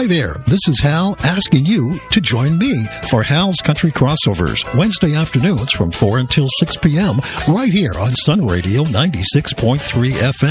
Hi there, this is Hal asking you to join me for Hal's Country Crossovers, Wednesday afternoons from 4 until 6 p.m. right here on Sun Radio 96.3 FM.